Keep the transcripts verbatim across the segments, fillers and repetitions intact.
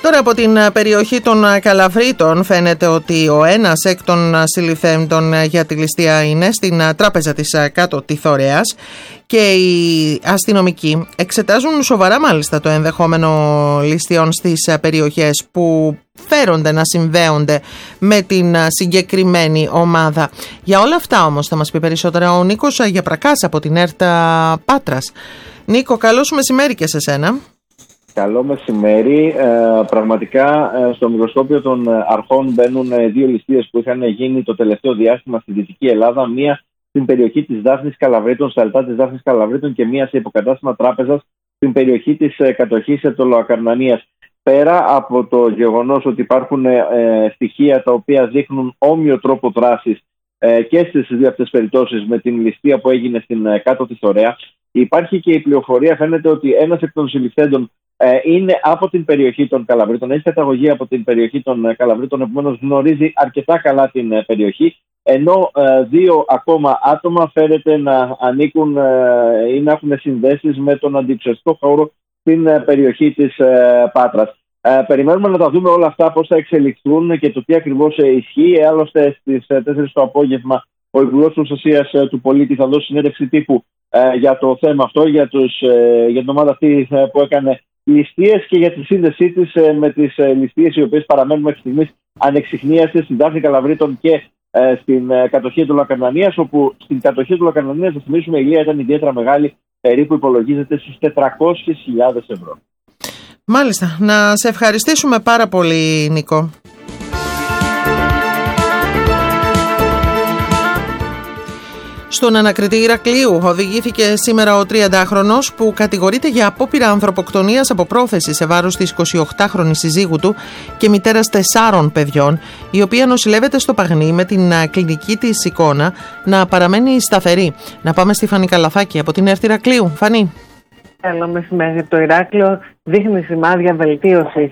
Τώρα από την περιοχή των Καλαβρίτων φαίνεται ότι ο ένας εκ των συλληφθέντων για τη ληστεία είναι στην τράπεζα της Κάτω Τιθωρέας και οι αστυνομικοί εξετάζουν σοβαρά μάλιστα το ενδεχόμενο ληστείων στις περιοχές που φέρονται να συνδέονται με την συγκεκριμένη ομάδα. Για όλα αυτά όμως θα μας πει περισσότερα ο Νίκος Γιαπρακάς από την ΕΡΤ Πάτρας. Νίκο, καλό σου μεσημέρι και σε σένα. Καλό μεσημέρι. Ε, πραγματικά ε, στο μικροσκόπιο των αρχών μπαίνουν ε, δύο ληστείες που είχαν γίνει το τελευταίο διάστημα στη Δυτική Ελλάδα. Μία στην περιοχή της Δάφνης Καλαβρίτων, στα αλτά της Δάφνης Καλαβρίτων, και μία σε υποκατάστημα τράπεζας στην περιοχή της ε, κατοχής Αιτωλοακαρνανίας. Πέρα από το γεγονός ότι υπάρχουν ε, ε, στοιχεία τα οποία δείχνουν όμοιο τρόπο δράσης ε, και στις δύο αυτές περιπτώσεις με την ληστεία που έγινε στην ε, Κάτω Τιθωρέα, υπάρχει και η πληροφορία, φαίνεται ότι ένας εκ των συλληφθέντων ε, είναι από την περιοχή των Καλαβρίτων, έχει καταγωγή από την περιοχή των ε, Καλαβρίτων, επομένως γνωρίζει αρκετά καλά την ε, περιοχή, ενώ ε, δύο ακόμα άτομα φαίνεται να ανήκουν ε, ή να έχουν συνδέσεις με τον αντιεξουσιαστικό χώρο στην ε, περιοχή της ε, Πάτρας. Ε, περιμένουμε να τα δούμε όλα αυτά, πώς θα εξελιχθούν και το τι ακριβώς ε, ισχύει. Ε, άλλωστε στις ε, τέσσερις το απόγευμα ο Υπουργός Προστασίας ε, του Πολίτη θα δώσει συνέντευξη τύπου ε, για το θέμα αυτό, για, τους, ε, για την ομάδα αυτή ε, που έκανε ληστείες και για τη σύνδεσή της ε, με τις ε, ληστείες οι οποίες παραμένουν μέχρι στιγμής ανεξιχνίαστες στην Δάφνη Καλαβρίτων και ε, στην ε, κατοχή του Λακαρνανίας, όπου στην κατοχή του Λακαρνανίας, θα θυμίσουμε, η ηλία ήταν ιδιαίτερα μεγάλη, περίπου υπολογίζεται στις τετρακόσιες χιλιάδες ευρώ. Μάλιστα. Να σε ευχαριστήσουμε πάρα πολύ, Νίκο. Στον ανακριτή Ηρακλείου οδηγήθηκε σήμερα ο τριαντάχρονος που κατηγορείται για απόπειρα ανθρωποκτονίας από πρόθεση σε βάρος της εικοσιοκτάχρονης συζύγου του και μητέρας τεσσάρων παιδιών, η οποία νοσηλεύεται στο Παγνί με την κλινική της εικόνα να παραμένει σταθερή. Να πάμε στη Φανή Καλαθάκη από την ΕΡΤ Ηρακλείου. Φανή. Καλό μεσημέρι. Το Ηράκλειο δείχνει σημάδια βελτίωσης.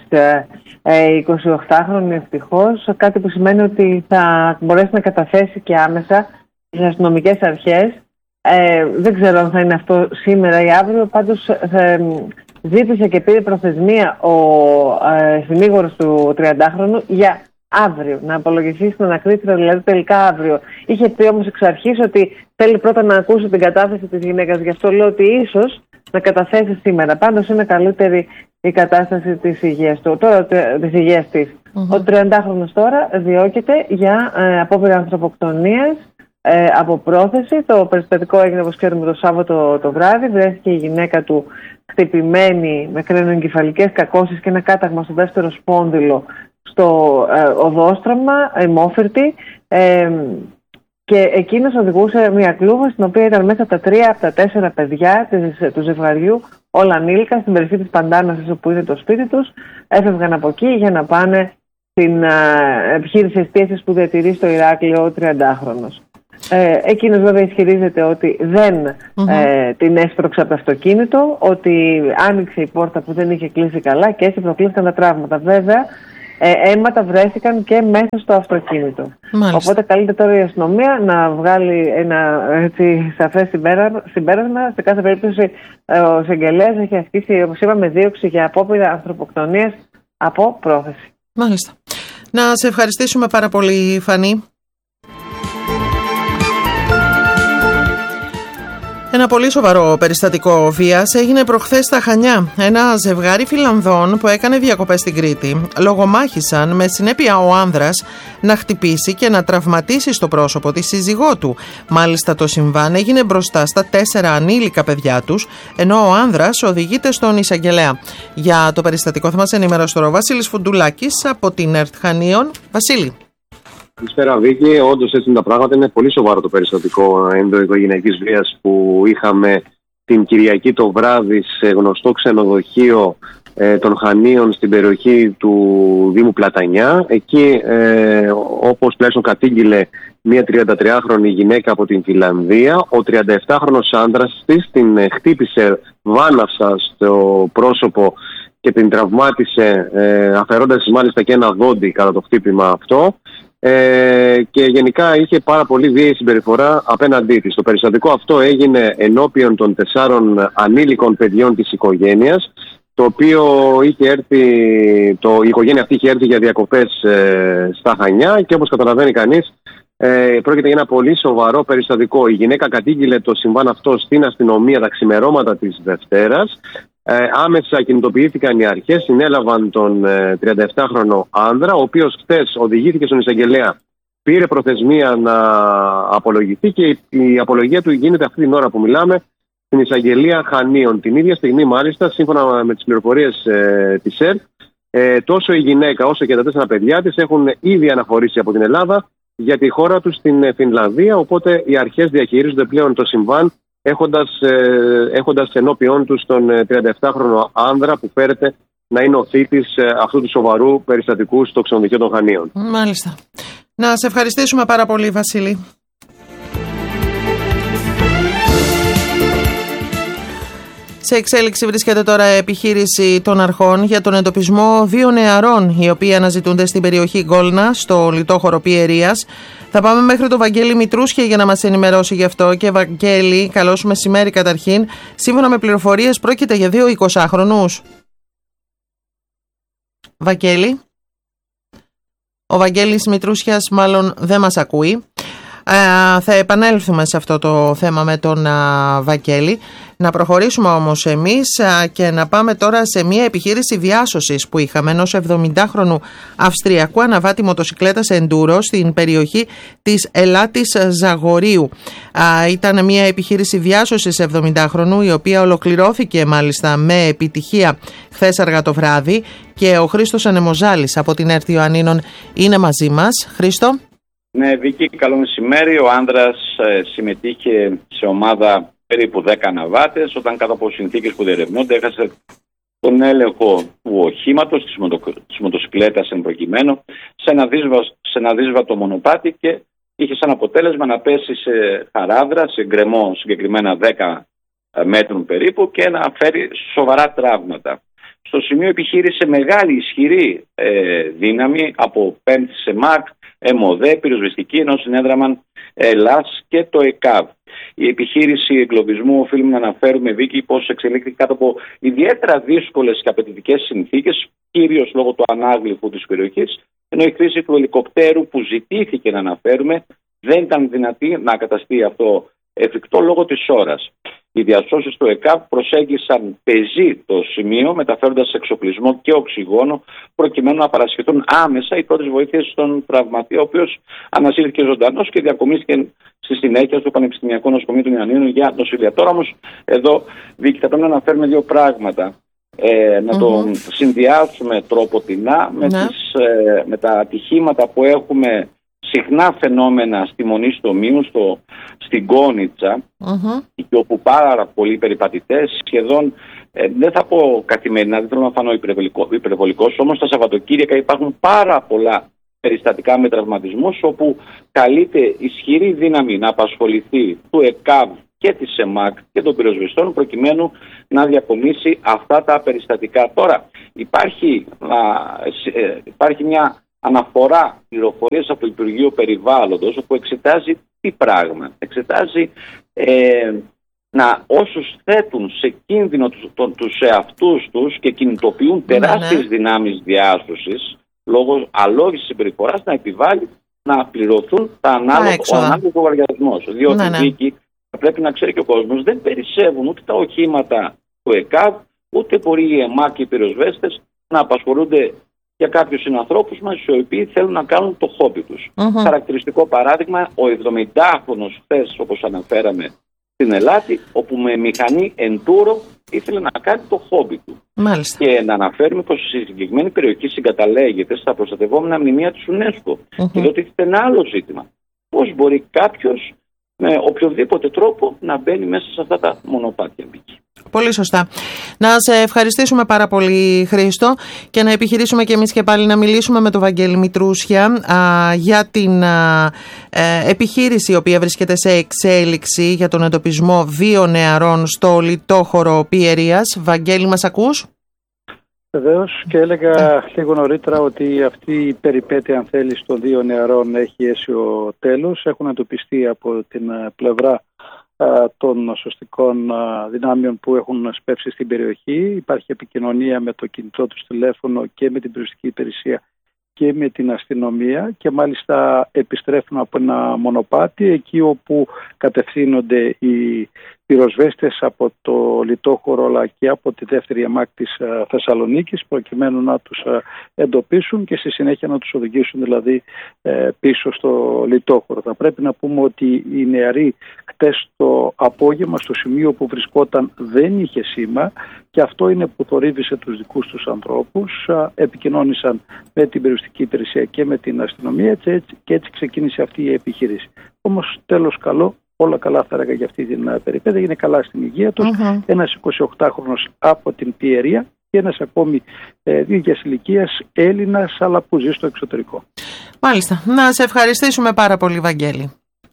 Η εικοσιοκτάχρονη ευτυχώς, κάτι που σημαίνει ότι θα μπορέσει να καταθέσει και άμεσα στις αστυνομικές αρχές. Ε, δεν ξέρω αν θα είναι αυτό σήμερα ή αύριο. Πάντως ε, ζήτησε και πήρε προθεσμία ο ε, συνήγορος του τριαντάχρονου για αύριο, να απολογηθεί στην ανακρίτρια, δηλαδή τελικά αύριο. Είχε πει όμως εξ αρχής ότι θέλει πρώτα να ακούσει την κατάθεση της γυναίκας, γι' αυτό λέω ότι ίσως να καταθέσει σήμερα. Πάντως είναι καλύτερη η κατάσταση της υγείας του, τώρα της υγείας της. Mm-hmm. Ο τριαντάχρονος τώρα διώκεται για ε, απόπειρα ανθρωποκτονίας ε, από πρόθεση. Το περιστατικό έγινε, όπως ξέρουμε, το Σάββατο το βράδυ. Βρέθηκε η γυναίκα του χτυπημένη με κρένοεγκεφαλικές κακώσεις και ένα κάταγμα στο δεύτερο σπόνδυλο στο ε, οδόστρωμα, αιμόφυρτη, ε, και εκείνος οδηγούσε μια κλούβα στην οποία ήταν μέσα τα τρία από τα τέσσερα παιδιά της, του ζευγαριού, όλα ανήλικα, στην περιοχή της Παντάνας, όπου είναι το σπίτι τους. Έφευγαν από εκεί για να πάνε στην ε, επιχείρηση εστίασης που διατηρεί στο Ηράκλειο ο τριαντάχρονος. Ε, εκείνος βέβαια ισχυρίζεται ότι δεν mm-hmm. ε, την έστρωξε από το αυτοκίνητο, ότι άνοιξε η πόρτα που δεν είχε κλείσει καλά και έτσι προκλήθηκαν τα τραύματα. Βέβαια, Ε, αίματα βρέθηκαν και μέσα στο αυτοκίνητο. Μάλιστα. Οπότε καλείται τώρα η αστυνομία να βγάλει ένα έτσι, σαφές συμπέρασμα. Σε κάθε περίπτωση ο εισαγγελέας έχει ασκήσει, όπως είπαμε, δίωξη για απόπειρα ανθρωποκτονίας από πρόθεση. Μάλιστα. Να σε ευχαριστήσουμε πάρα πολύ, Φανή. Ένα πολύ σοβαρό περιστατικό βίας έγινε προχθές στα Χανιά. Ένα ζευγάρι Φιλανδών που έκανε διακοπές στην Κρήτη λογομάχησαν με συνέπεια ο άνδρας να χτυπήσει και να τραυματίσει στο πρόσωπο τη σύζυγό του. Μάλιστα το συμβάν έγινε μπροστά στα τέσσερα ανήλικα παιδιά τους, ενώ ο άνδρας οδηγείται στον εισαγγελέα. Για το περιστατικό θα μας ενημερώσει ο Βασίλης Φουντουλάκης από την ΕΡΤ Χανίων. Βασίλη. Καλησπέρα, Βίκη. Όντως έτσι είναι τα πράγματα. Είναι πολύ σοβαρό το περιστατικό ενδοοικογενειακής βίας που είχαμε την Κυριακή το βράδυ σε γνωστό ξενοδοχείο ε, των Χανίων στην περιοχή του Δήμου Πλατανιά. Εκεί, ε, όπως τουλάχιστον κατήγγειλε μια τριαντατριάχρονη γυναίκα από την Φιλανδία, ο τριανταεπτάχρονος άντρας της την ε, χτύπησε βάναυσα στο πρόσωπο και την τραυμάτισε, ε, αφαιρώντας μάλιστα και ένα δόντι κατά το χτύπημα αυτό. Ε, και γενικά είχε πάρα πολύ βίαιη συμπεριφορά απέναντί της. Το περιστατικό αυτό έγινε ενώπιον των τεσσάρων ανήλικων παιδιών της οικογένειας το οποίο είχε έρθει, το, η οικογένεια αυτή είχε έρθει για διακοπές ε, στα Χανιά και όπως καταλαβαίνει κανείς, ε, πρόκειται για ένα πολύ σοβαρό περιστατικό. Η γυναίκα κατήγγειλε το συμβάν αυτό στην αστυνομία τα ξημερώματα της Δευτέρας. Ε, άμεσα κινητοποιήθηκαν οι αρχές, συνέλαβαν τον ε, τριανταεπτάχρονο άνδρα, ο οποίος χθες οδηγήθηκε στον εισαγγελέα, πήρε προθεσμία να απολογηθεί και η, η απολογία του γίνεται αυτή την ώρα που μιλάμε στην εισαγγελία Χανίων. Την ίδια στιγμή, μάλιστα, σύμφωνα με τις πληροφορίες ε, της ΕΡΤ, ε, τόσο η γυναίκα όσο και τα τέσσερα παιδιά της έχουν ήδη αναχωρήσει από την Ελλάδα για τη χώρα τους στην Φινλανδία. Οπότε οι αρχές διαχειρίζονται πλέον το συμβάν, έχοντας, ε, έχοντας ενώπιόν τους τον τριανταεπτάχρονο άνδρα που φέρεται να είναι ο θήτης ε, αυτού του σοβαρού περιστατικού στο ξενοδοχείο των Χανίων. Μάλιστα. Να σε ευχαριστήσουμε πάρα πολύ, Βασίλη. Σε εξέλιξη βρίσκεται τώρα επιχείρηση των αρχών για τον εντοπισμό δύο νεαρών οι οποίοι αναζητούνται στην περιοχή Γκόλνα, στο λιτόχωρο Πιερίας. Θα πάμε μέχρι τον Βαγγέλη Μητρούσια για να μας ενημερώσει γι' αυτό. Και Βαγγέλη, καλώς μεσημέρι καταρχήν. Σύμφωνα με πληροφορίες πρόκειται για δύο εικοσάχρονους. Βαγγέλη. Ο Βαγγέλης Μητρούσιας μάλλον δεν μας ακούει. Ε, θα επανέλθουμε σε αυτό το θέμα με τον α, Βαγγέλη. Να προχωρήσουμε όμως εμείς α, και να πάμε τώρα σε μια επιχείρηση διάσωσης που είχαμε ενός εβδομηντάχρονου Αυστριακού αναβάτη μοτοσικλέτας Enduro στην περιοχή της Ελάτης Ζαγορίου. Α, ήταν μια επιχείρηση διάσωσης εβδομηντάχρονου η οποία ολοκληρώθηκε μάλιστα με επιτυχία χθες αργά το βράδυ και ο Χρήστος Ανεμοζάλης από την ΕΡΤ Ιωαννίνων είναι μαζί μας. Χρήστο. Ναι, Βίκη, καλό μεσημέρι. Ο άνδρας ε, συμμετείχε σε ομάδα περίπου δέκα αναβάτες όταν κάτω από συνθήκες που διερευνούνται έχασε τον έλεγχο του οχήματος, της, μοτο, της μοτοσυκλέτας εν προκειμένου, σε ένα, δύσβα, σε ένα δύσβατο μονοπάτι και είχε σαν αποτέλεσμα να πέσει σε χαράδρα, σε γκρεμό συγκεκριμένα δέκα μέτρων περίπου και να φέρει σοβαρά τραύματα. Στο σημείο επιχείρησε μεγάλη ισχυρή ε, δύναμη από πέμπτη ΣΕΜΑΚ, ΕΜΟΔΕ, πυροσβεστική, ενώ συνέδραμαν ΕΛΑΣ και το ΕΚΑΒ. Η επιχείρηση εγκλωβισμού, οφείλουμε να αναφέρουμε, Βίκη, πως εξελίχθηκε κάτω από ιδιαίτερα δύσκολες και απαιτητικές συνθήκες, κυρίως λόγω του ανάγλυφου της περιοχής, ενώ η χρήση του ελικοπτέρου που ζητήθηκε να αναφέρουμε δεν ήταν δυνατή να καταστεί αυτό εφικτό λόγω της ώρας. Οι διασώσεις του ΕΚΑΒ προσέγγισαν πεζή το σημείο, μεταφέροντας εξοπλισμό και οξυγόνο, προκειμένου να παρασχεθούν άμεσα οι πρώτες βοήθειες στον τραυματία, ο οποίος ανασύρθηκε ζωντανός και διακομίστηκε στη συνέχεια στο Πανεπιστημιακό Νοσοκομείο των Ιωαννίνων για νοσηλεία. Τώρα όμως, εδώ, Βίκη, θα πρέπει να αναφέρουμε δύο πράγματα. Ε, να mm-hmm. το συνδυάσουμε τρόποτινά με, mm-hmm. τις, ε, με τα ατυχήματα που έχουμε συχνά φαινόμενα στη Μονή στο Μίου, στο, στην Κόνιτσα, uh-huh. και όπου πάρα πολλοί περιπατητές, σχεδόν, ε, δεν θα πω καθημερινά, δεν θέλω να φανώ υπερβολικό, υπερβολικός, όμως τα Σαββατοκύριακα υπάρχουν πάρα πολλά περιστατικά με τραυματισμούς, όπου καλείται ισχυρή δύναμη να απασχοληθεί του ΕΚΑΒ και της ΕΜΑΚ και των πυροσβεστών, προκειμένου να διακομίσει αυτά τα περιστατικά. Τώρα, υπάρχει, α, ε, υπάρχει μια αναφορά πληροφορίες από το Υπουργείο Περιβάλλοντος, όπου εξετάζει τι πράγμα. Εξετάζει ε, να όσους θέτουν σε κίνδυνο τους, το, τους εαυτούς τους και κινητοποιούν τεράστιες ναι. δυνάμεις διάσωσης λόγω αλόγης συμπεριφοράς, να επιβάλλει να πληρωθούν τα ανάλογα, ο ανάλογος λογαριασμός. Διότι ναι, ναι. Δίκη, πρέπει να ξέρει και ο κόσμος, δεν περισσεύουν ούτε τα οχήματα του ΕΚΑΒ, ούτε μπορεί οι ΕΜΑ και οι πυροσβέστες να απασχολούνται για κάποιους συνανθρώπους μας οι οποίοι θέλουν να κάνουν το χόμπι τους. Uh-huh. Χαρακτηριστικό παράδειγμα, ο εβδομηντάχρονος χθες, όπως αναφέραμε, στην Ελάτη, όπου με μηχανή εντούρο ήθελε να κάνει το χόμπι του. Μάλιστα. Και να αναφέρουμε πως η συγκεκριμένη περιοχή συγκαταλέγεται στα προστατευόμενα μνημεία της UNESCO. Uh-huh. Και εδώ τίθεται ένα άλλο ζήτημα. Πώς μπορεί κάποιος με οποιοδήποτε τρόπο να μπαίνει μέσα σε αυτά τα μονοπάτια. Πολύ σωστά. Να σε ευχαριστήσουμε πάρα πολύ, Χρήστο, και να επιχειρήσουμε και εμείς και πάλι να μιλήσουμε με τον Βαγγέλη Μητρούσια α, για την α, ε, επιχείρηση η οποία βρίσκεται σε εξέλιξη για τον εντοπισμό δύο νεαρών στο λιτόχωρο Πιερίας. Βαγγέλη, μας ακούς? Βεβαίως, και έλεγα yeah. λίγο νωρίτερα ότι αυτή η περιπέτεια, αν θέλεις, των δύο νεαρών έχει αίσιο τέλος. Έχουν εντοπιστεί από την πλευρά των σωστικών δυνάμεων που έχουν σπεύσει στην περιοχή. Υπάρχει επικοινωνία με το κινητό του τηλέφωνο και με την περιοριστική υπηρεσία και με την αστυνομία και μάλιστα επιστρέφουν από ένα μονοπάτι εκεί όπου κατευθύνονται οι πυροσβέστες από το Λιτόχωρο αλλά και από τη δεύτερη ΕΜΑΚ της Θεσσαλονίκης προκειμένου να τους εντοπίσουν και στη συνέχεια να τους οδηγήσουν δηλαδή πίσω στο Λιτόχωρο. Θα πρέπει να πούμε ότι οι νεαροί χτες το απόγευμα στο σημείο που βρισκόταν δεν είχε σήμα και αυτό είναι που θορύβησε τους δικούς τους ανθρώπους. Επικοινώνησαν με την περιοριστική υπηρεσία και με την αστυνομία και έτσι, και έτσι ξεκίνησε αυτή η επιχείρηση. Όμως τέλος καλό, όλα καλά θα έλεγα για αυτή την περιπέτεια, είναι καλά στην υγεία τους. Uh-huh. Ένας εικοσιοκτάχρονος από την Πιερία και ένας ακόμη ε, ίδιας ηλικίας Έλληνας αλλά που ζει στο εξωτερικό. Μάλιστα. Να σε ευχαριστήσουμε πάρα πολύ, Βαγγέλη.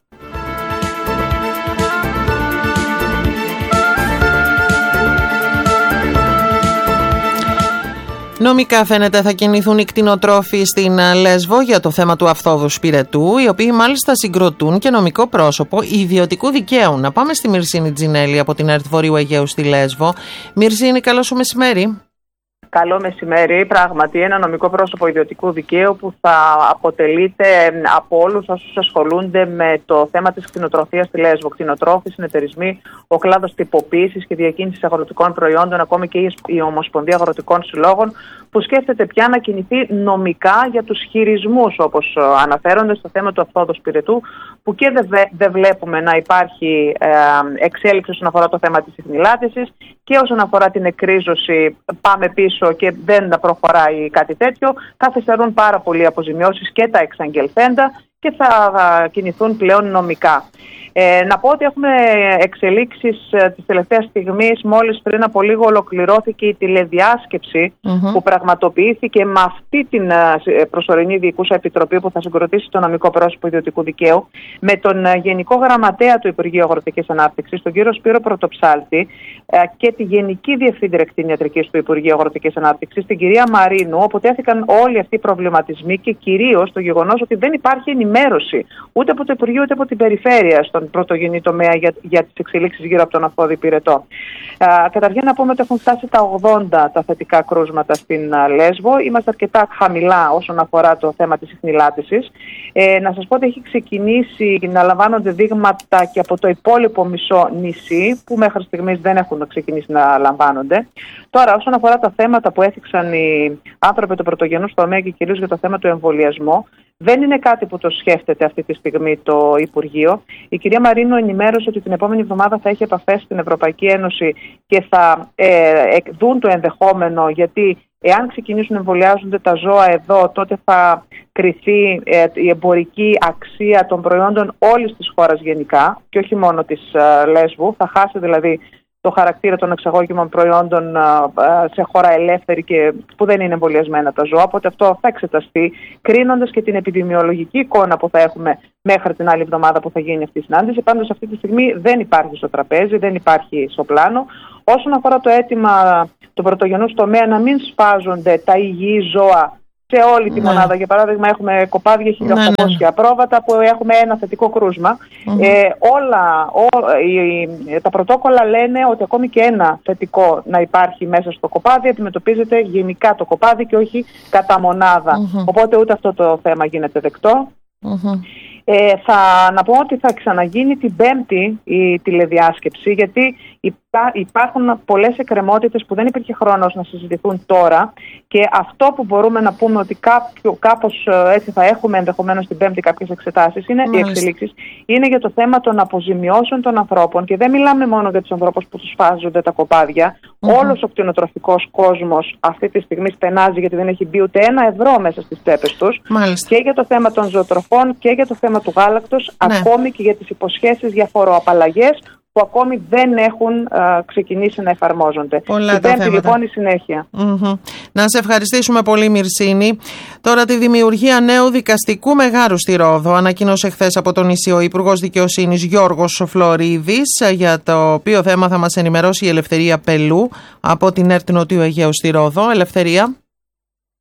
Νομικά φαίνεται θα κινηθούν οι κτηνοτρόφοι στην Λέσβο για το θέμα του αυθόδου σπηρετού, οι οποίοι μάλιστα συγκροτούν και νομικό πρόσωπο ιδιωτικού δικαίου. Να πάμε στη Μυρσίνη Τζινέλη από την ΕΡΤ Βορείου Αιγαίου στη Λέσβο. Μυρσίνη, καλό σου μεσημέρι. Καλό μεσημέρι. Πράγματι, ένα νομικό πρόσωπο ιδιωτικού δικαίου που θα αποτελείται από όλους όσους ασχολούνται με το θέμα της κτηνοτροφίας στη Λέσβο. Κτηνοτρόφοι, συνεταιρισμοί, ο κλάδος τυποποίησης και διακίνησης αγροτικών προϊόντων, ακόμη και η Ομοσπονδία Αγροτικών Συλλόγων, που σκέφτεται πια να κινηθεί νομικά για τους χειρισμούς, όπως αναφέρονται στο θέμα του αυθόδου σπηρετού, που και δεν δε βλέπουμε να υπάρχει ε, εξέλιξη όσον αφορά το θέμα της ιχνηλάτησης και όσον αφορά την εκρίζωση, πάμε πίσω και δεν προχωράει κάτι τέτοιο. Καθυστερούν πάρα πολλοί αποζημιώσεις και τα εξαγγελθέντα και θα κινηθούν πλέον νομικά. Ε, να πω ότι έχουμε εξελίξεις ε, της τελευταίας στιγμής. Μόλις πριν από λίγο ολοκληρώθηκε η τηλεδιάσκεψη mm-hmm. που πραγματοποιήθηκε με αυτή την ε, προσωρινή διοικούσα επιτροπή που θα συγκροτήσει το νομικό πρόσωπο ιδιωτικού δικαίου με τον ε, Γενικό Γραμματέα του Υπουργείου Αγροτικής Ανάπτυξης, τον κύριο Σπύρο Πρωτοψάλτη ε, και τη Γενική Διευθύντρια Κτηνιατρικής του Υπουργείου Αγροτικής Ανάπτυξης, την κυρία Μαρίνου, όπου τέθηκαν όλοι αυτοί οι προβληματισμοί και κυρίως το γεγονός ότι δεν υπάρχει ενημέρωση ούτε από το Υπουργείο ούτε από την Περιφέρεια στον πρωτογενή τομέα για, για τις εξελίξεις γύρω από τον αυθόδη πυρετό. Καταρχήν να πούμε ότι έχουν φτάσει τα ογδόντα τα θετικά κρούσματα στην α, Λέσβο. Είμαστε αρκετά χαμηλά όσον αφορά το θέμα της ιχνηλάτησης. Ε, να σας πω ότι έχει ξεκινήσει να λαμβάνονται δείγματα και από το υπόλοιπο μισό νησί, που μέχρι στιγμής δεν έχουν ξεκινήσει να λαμβάνονται. Τώρα, όσον αφορά τα θέματα που έθιξαν οι άνθρωποι του πρωτογενούς τομέα και κυρίως για το θέμα του εμβολιασμού, δεν είναι κάτι που το σκέφτεται αυτή τη στιγμή το Υπουργείο. Η κυρία Μαρίνου ενημέρωσε ότι την επόμενη εβδομάδα θα έχει επαφές στην Ευρωπαϊκή Ένωση και θα ε, δουν το ενδεχόμενο, γιατί εάν ξεκινήσουν να εμβολιάζονται τα ζώα εδώ, τότε θα κριθεί ε, η εμπορική αξία των προϊόντων όλης της χώρας γενικά και όχι μόνο της ε, Λέσβου. Θα χάσει δηλαδή το χαρακτήρα των εξαγώγημων προϊόντων σε χώρα ελεύθερη και που δεν είναι εμβολιασμένα τα ζώα. Οπότε αυτό θα εξεταστεί, κρίνοντας και την επιδημιολογική εικόνα που θα έχουμε μέχρι την άλλη εβδομάδα που θα γίνει αυτή η συνάντηση. Πάντως αυτή τη στιγμή δεν υπάρχει στο τραπέζι, δεν υπάρχει στο πλάνο. Όσον αφορά το αίτημα του πρωτογενούς τομέα να μην σφάζονται τα υγιή ζώα σε όλη τη ναι. μονάδα. Για παράδειγμα, έχουμε κοπάδια χίλια οκτακόσια ναι, ναι. πρόβατα που έχουμε ένα θετικό κρούσμα. Mm-hmm. Ε, όλα ό, οι, τα πρωτόκολλα λένε ότι ακόμη και ένα θετικό να υπάρχει μέσα στο κοπάδι αντιμετωπίζεται γενικά το κοπάδι και όχι κατά μονάδα. Mm-hmm. Οπότε ούτε αυτό το θέμα γίνεται δεκτό. Mm-hmm. Ε, θα να πω ότι θα ξαναγίνει την Πέμπτη η τηλεδιάσκεψη, γιατί υπά, υπάρχουν πολλές εκκρεμότητες που δεν υπήρχε χρόνος να συζητηθούν τώρα και αυτό που μπορούμε να πούμε ότι κάποιο, κάπως έτσι θα έχουμε ενδεχομένως την Πέμπτη κάποιες εξετάσεις, είναι οι εξελίξεις, είναι για το θέμα των αποζημιώσεων των ανθρώπων και δεν μιλάμε μόνο για τους ανθρώπους που τους φάζονται τα κοπάδια. Mm-hmm. Όλος ο κτηνοτροφικός κόσμος αυτή τη στιγμή στενάζει γιατί δεν έχει μπει ούτε ένα ευρώ μέσα στις τσέπες τους. Μάλιστα. Και για το θέμα των ζωοτροφών και για το θέμα του γάλακτος, ναι. ακόμη και για τις υποσχέσεις για φοροαπαλλαγές που ακόμη δεν έχουν α, ξεκινήσει να εφαρμόζονται. Πολλά τα θέματα. Λοιπόν η συνέχεια. Mm-hmm. Να σε ευχαριστήσουμε πολύ, Μυρσίνη. Τώρα τη δημιουργία νέου δικαστικού μεγάρου στη Ρόδο ανακοίνωσε χθες από τον νησί ο Υπουργός Δικαιοσύνης Γιώργος Φλωρίδης, για το οποίο θέμα θα μας ενημερώσει η Ελευθερία Πελού από την ΕΡΤ Νοτιού Αιγαίου στη Ρόδο. Ελευθερία.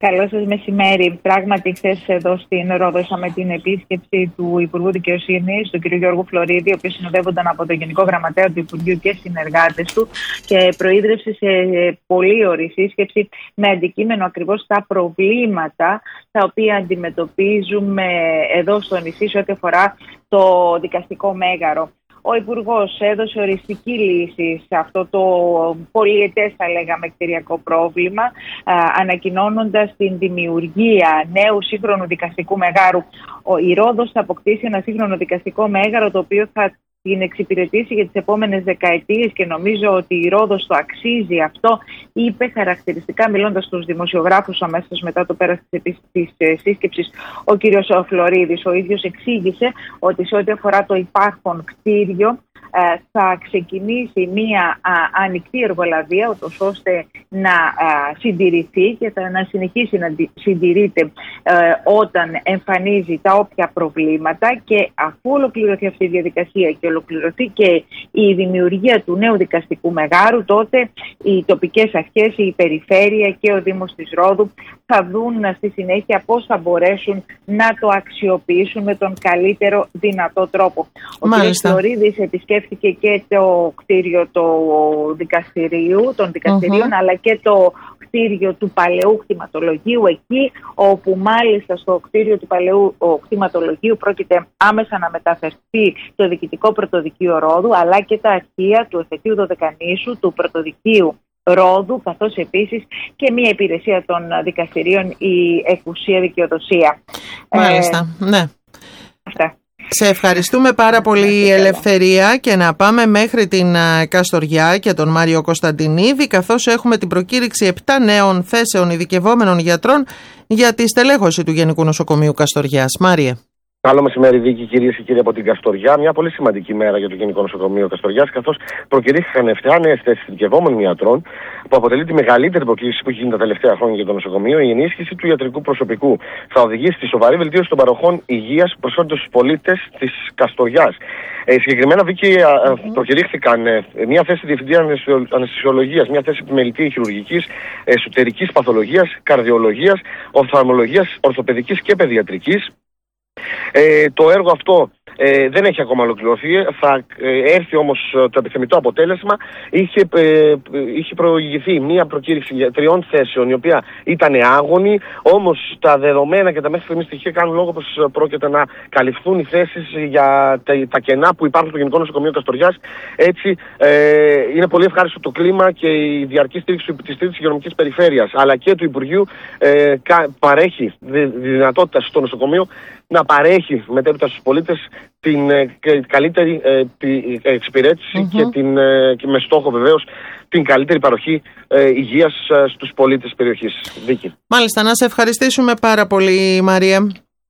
Καλό σας μεσημέρι. Πράγματι, χθες εδώ στην Ρόδο είχαμε την επίσκεψη του Υπουργού Δικαιοσύνης, του κ. Γιώργου Φλωρίδη, ο οποίος συνοδεύονταν από τον Γενικό Γραμματέα του Υπουργείου και συνεργάτες του και προείδρευσε σε πολύ ωραία σύσκεψη με αντικείμενο ακριβώς τα προβλήματα τα οποία αντιμετωπίζουμε εδώ στο νησί σε ό,τι αφορά το δικαστικό μέγαρο. Ο Υπουργός έδωσε οριστική λύση σε αυτό το πολυετές, θα λέγαμε, κτηριακό πρόβλημα, ανακοινώνοντας την δημιουργία νέου σύγχρονου δικαστικού μεγάρου. Η Ρόδος θα αποκτήσει ένα σύγχρονο δικαστικό μέγαρο, το οποίο θα την εξυπηρετήσει για τις επόμενες δεκαετίες και νομίζω ότι η Ρόδος το αξίζει αυτό, είπε χαρακτηριστικά μιλώντας στους δημοσιογράφους αμέσως μετά το πέρας της σύσκεψης ο κύριος Φλωρίδης. Ο ίδιος εξήγησε ότι σε ό,τι αφορά το υπάρχον κτίριο θα ξεκινήσει μία α, ανοιχτή εργολαβία, ώστε να α, συντηρηθεί και θα, να συνεχίσει να συντηρείται ε, όταν εμφανίζει τα όποια προβλήματα, και αφού ολοκληρωθεί αυτή η διαδικασία και ολοκληρωθεί και η δημιουργία του νέου δικαστικού μεγάρου, τότε οι τοπικές αρχές, η περιφέρεια και ο Δήμος της Ρόδου θα δουν στη συνέχεια πώς θα μπορέσουν να το αξιοποιήσουν με τον καλύτερο δυνατό τρόπο. Ο κ. Φλωρίδης επισκέφθηκε και το κτίριο του δικαστηρίου, των δικαστηρίων, uh-huh. αλλά και το κτίριο του παλαιού κτηματολογίου εκεί, όπου μάλιστα στο κτίριο του παλαιού κτηματολογίου πρόκειται άμεσα να μεταφερθεί το διοικητικό πρωτοδικείο Ρόδου, αλλά και τα αρχεία του εφετείου Δωδεκανήσου, του πρωτοδικείου Ρόδου, καθώς επίσης και μια υπηρεσία των δικαστηρίων, η εκουσία δικαιοδοσία. Μάλιστα, ε, ναι. Αυτά. Σε ευχαριστούμε πάρα πολύ, Ελευθερία, και να πάμε μέχρι την Καστοριά και τον Μάριο Κωνσταντινίδη, καθώς έχουμε την προκήρυξη επτά νέων θέσεων ειδικευόμενων γιατρών για τη στελέχωση του Γενικού Νοσοκομείου Καστοριάς. Μάριε. Καλό μεσημέρι, Δίκη, κυρίες και κύριοι από την Καστοριά. Μια πολύ σημαντική μέρα για το Γενικό Νοσοκομείο Καστοριάς, καθώς προκηρύχθηκαν επτά νέες θέσεις ειδικευόμενων ιατρών, που αποτελεί τη μεγαλύτερη προκήρυξη που έχει γίνει τα τελευταία χρόνια για το νοσοκομείο. Η ενίσχυση του ιατρικού προσωπικού θα οδηγήσει στη σοβαρή βελτίωση των παροχών υγείας που προσφέρονται στους πολίτες της Καστοριάς. Ε, συγκεκριμένα, Βίκη, mm-hmm. προκηρύχθηκαν ε, μια θέση διευθυντή αναισθησιολογίας, μια θέση επιμελητή χειρουργικής, εσωτερικής παθολογίας, καρδιολογίας, οφθαλμολογίας, ορθοπαιδικής και παιδιατρικής. Ε, το έργο αυτό ε, δεν έχει ακόμα ολοκληρωθεί. Θα ε, έρθει όμως το επιθυμητό αποτέλεσμα. Είχε, ε, είχε προηγηθεί μία προκήρυξη για τριών θέσεων, η οποία ήταν άγωνη. Όμως τα δεδομένα και τα μέχρι στιγμής στοιχεία κάνουν λόγο πως πρόκειται να καλυφθούν οι θέσεις για τα, τα κενά που υπάρχουν στο Γενικό Νοσοκομείο Καστοριάς. Έτσι, ε, είναι πολύ ευχάριστο το κλίμα και η διαρκή στήριξη της Τρίτης Υγειονομικής Περιφέρειας αλλά και του Υπουργείου ε, παρέχει τη δυνατότητα στο νοσοκομείο να παρέχει μετέπειτα στους πολίτες την ε, καλύτερη ε, την εξυπηρέτηση mm-hmm. και, την, ε, και με στόχο βεβαίως την καλύτερη παροχή ε, υγείας ε, στους πολίτες της περιοχής. Δίκη. Μάλιστα, να σε ευχαριστήσουμε πάρα πολύ, Μαρία.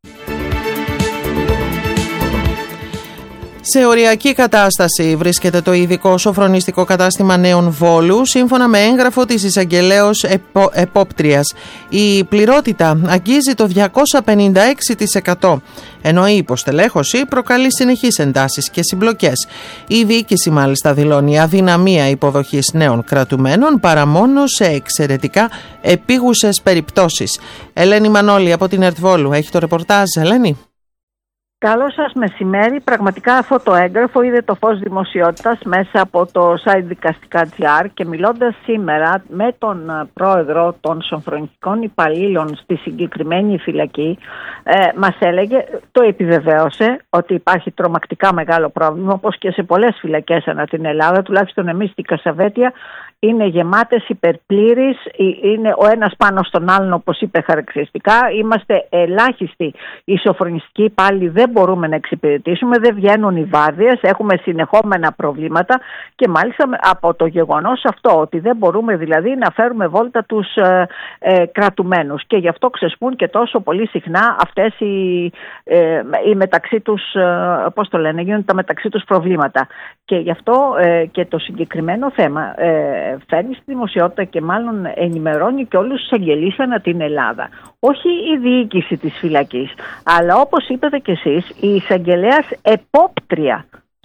Σε οριακή κατάσταση βρίσκεται το ειδικό σοφρονιστικό κατάστημα Νέων Βόλου, σύμφωνα με έγγραφο της εισαγγελέως επο, επόπτριας. Η πληρότητα αγγίζει το διακόσια πενήντα έξι τοις εκατό, ενώ η υποστελέχωση προκαλεί συνεχείς εντάσεις και συμπλοκές. Η διοίκηση μάλιστα δηλώνει αδυναμία υποδοχής νέων κρατουμένων παρά μόνο σε εξαιρετικά επίγουσες περιπτώσεις. Ελένη Μανώλη από την ΕΡΤ Βόλου έχει το ρεπορτάζ. Ελένη. Καλό σας μεσημέρι. Πραγματικά αυτό το έγγραφο είδε το φως δημοσιότητας μέσα από το site δικαστικά.gr και μιλώντας σήμερα με τον πρόεδρο των σοφρονιστικών υπαλλήλων στη συγκεκριμένη φυλακή, ε, μας έλεγε, το επιβεβαίωσε, ότι υπάρχει τρομακτικά μεγάλο πρόβλημα, όπως και σε πολλές φυλακές ανά την Ελλάδα, τουλάχιστον εμείς στην Κασαβέτια είναι γεμάτες, υπερπλήρεις, είναι ο ένας πάνω στον άλλον, όπως είπε χαρακτηριστικά. Είμαστε ελάχιστοι οι σοφρονιστικοί υπάλληλοι, δεν μπορούμε να εξυπηρετήσουμε, δεν βγαίνουν οι βάρδιες, έχουμε συνεχόμενα προβλήματα και μάλιστα από το γεγονός αυτό, ότι δεν μπορούμε δηλαδή να φέρουμε βόλτα τους ε, ε, κρατουμένους, και γι' αυτό ξεσπούν και τόσο πολύ συχνά αυτές οι, ε, οι μεταξύ τους, ε, πώς το λένε, γίνονται τα μεταξύ τους προβλήματα. Και γι' αυτό ε, και το συγκεκριμένο θέμα ε, φέρνει στη δημοσιότητα και μάλλον ενημερώνει και όλους τους εισαγγελείς ανά την Ελλάδα. Όχι η διοίκηση της φυλακής, αλλά όπως είπατε κι εσείς, η εισαγγελέας επόπτρια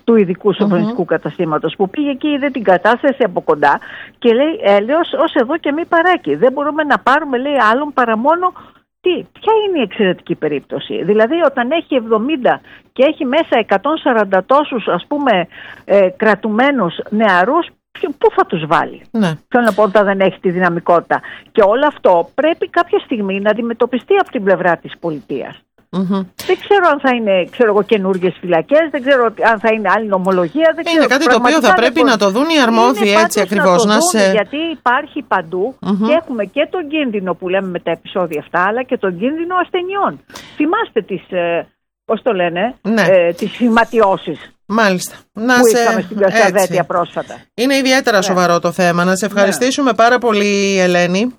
του ειδικού σοφρονιστικού mm-hmm. καταστήματος, που πήγε εκεί, είδε την κατάσταση από κοντά και λέει, έλεος ως εδώ και μη παράκει. Δεν μπορούμε να πάρουμε, λέει, άλλον παρά μόνο. Τι, ποια είναι η εξαιρετική περίπτωση? Δηλαδή όταν έχει εβδομήντα και έχει μέσα εκατόν σαράντα τόσους, ας πούμε, ε, κρατουμένους νεαρούς, πού θα τους βάλει? Ναι. Θέλω να πω, όταν δεν έχει τη δυναμικότητα. Και όλο αυτό πρέπει κάποια στιγμή να αντιμετωπιστεί από την πλευρά της πολιτείας. Mm-hmm. Δεν ξέρω αν θα είναι, ξέρω εγώ, καινούργιες φυλακές, δεν ξέρω αν θα είναι άλλη νομολογία. Δεν είναι ξέρω, κάτι το οποίο θα πρέπει να το δουν οι αρμόδιοι, έτσι ακριβώς. Να να σε... σε... Γιατί υπάρχει παντού mm-hmm. και έχουμε και τον κίνδυνο που λέμε με τα επεισόδια αυτά, αλλά και τον κίνδυνο ασθενειών. Θυμάστε τις, ε, πώς το λένε, ναι. ε, τις φυματιώσεις. Μάλιστα. Να που σε... είχαμε στην Κασταβέτεια πρόσφατα. Είναι ιδιαίτερα ναι. σοβαρό το θέμα. Να σε ευχαριστήσουμε ναι. πάρα πολύ, Ελένη.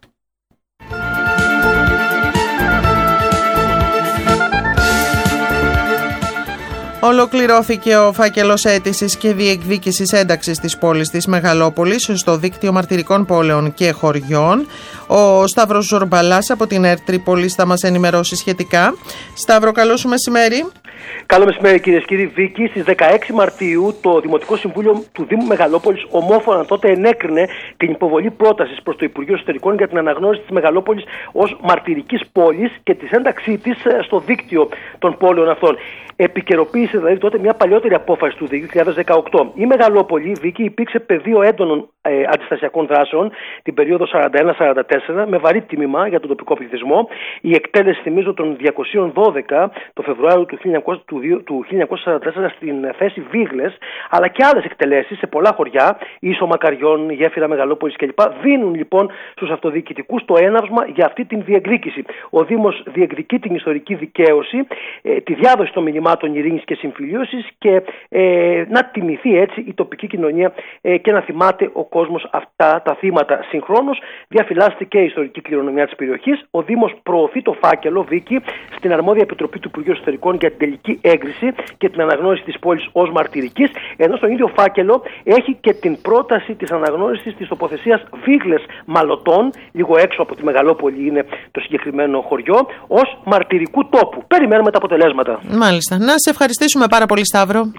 Ολοκληρώθηκε ο φάκελος αίτησης και διεκδίκησης ένταξης της πόλης της Μεγαλόπολης στο δίκτυο μαρτυρικών πόλεων και χωριών. Ο Σταύρος Ζορμπαλάς από την ΕΡΤ Τρίπολης θα μας ενημερώσει σχετικά. Σταύρο, καλό σου μεσημέρι. Καλό μεσημέρι, κυρίες και κύριοι. Βίκη, στις δεκαέξι Μαρτίου το Δημοτικό Συμβούλιο του Δήμου Μεγαλόπολης ομόφωνα τότε ενέκρινε την υποβολή πρότασης προς το Υπουργείο Εσωτερικών για την αναγνώριση της Μεγαλόπολης ως μαρτυρικής πόλης και της ένταξή της στο δίκτυο των πόλεων αυτών. Επικαιροποίησε δηλαδή τότε μια παλιότερη απόφαση του δύο χιλιάδες δεκαοκτώ. Η Μεγαλόπολη, Βίκη, υπήρξε πεδίο έντονων ε, αντιστασιακών δράσεων την περίοδο σαράντα ένα σαράντα τέσσερα με βαρύ τίμημα για τον τοπικό πληθυσμό. Η εκτέλεση, θυμίζω, των διακοσίων δώδεκα το Φεβρουάριο του χίλια εννιακόσια σαράντα τέσσερα στην θέση Βίγλες, αλλά και άλλες εκτελέσεις σε πολλά χωριά, Ίσο Μακαριών, Γέφυρα Μεγαλόπολης κλπ. Δίνουν λοιπόν στους αυτοδιοικητικούς το έναυσμα για αυτή την διεκδίκηση. Ο Δήμος διεκδικεί την ιστορική δικαίωση, ε, τη διάδοση των μηνυμάτων ειρήνης και συμφιλίωσης και ε, να τιμηθεί έτσι η τοπική κοινωνία ε, και να θυμάται ο κόσμος αυτά τα θύματα. Συγχρόνως διαφυλάσσεται και η ιστορική κληρονομιά της περιοχής. Ο Δήμος προωθεί το φάκελο, Βίκη, στην αρμόδια επιτροπή του Υπουργείου Εσωτερικών για την τελική έγκριση και την αναγνώριση της πόλης ως μαρτυρικής, ενώ στον ίδιο φάκελο έχει και την πρόταση της αναγνώρισης της τοποθεσίας Βίγλες Μαλωτών, λίγο έξω από τη Μεγαλόπολη είναι το συγκεκριμένο χωριό, ως μαρτυρικού τόπου. Περιμένουμε τα αποτελέσματα. Μάλιστα. Να σε ευχαριστήσουμε πάρα πολύ, Σταύρο.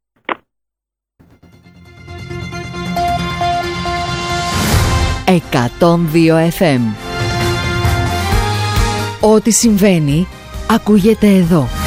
εκατόν δύο εφ εμ. Ό,τι συμβαίνει ακούγεται εδώ.